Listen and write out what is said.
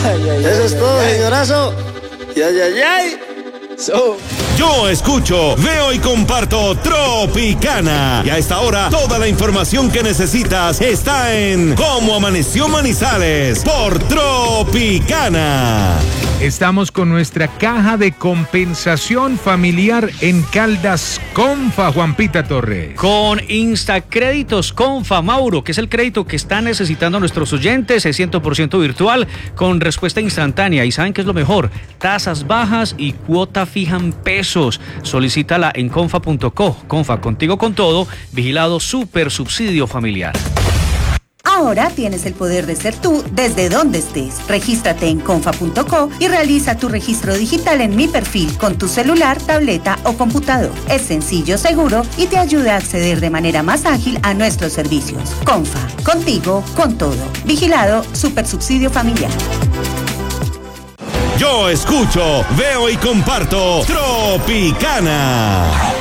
Eso es todo, señorazo. Ay. Yo escucho, veo y comparto Tropicana. Y a esta hora, toda la información que necesitas está en Cómo Amaneció Manizales por Tropicana. Estamos con nuestra caja de compensación familiar en Caldas Confa, Juanpita Torres. Con Instacréditos Confa, Mauro, que es el crédito que están necesitando nuestros oyentes, es 100% virtual, con respuesta instantánea. ¿Y saben qué es lo mejor? Tasas bajas y cuota fija en pesos. Solicítala en confa.co. Confa, contigo con todo, vigilado super subsidio familiar. Ahora tienes el poder de ser tú desde donde estés. Regístrate en confa.co y realiza tu registro digital en Mi Perfil con tu celular, tableta o computador. Es sencillo, seguro y te ayuda a acceder de manera más ágil a nuestros servicios. Confa, contigo, con todo. Vigilado, super subsidio familiar. Yo escucho, veo y comparto Tropicana.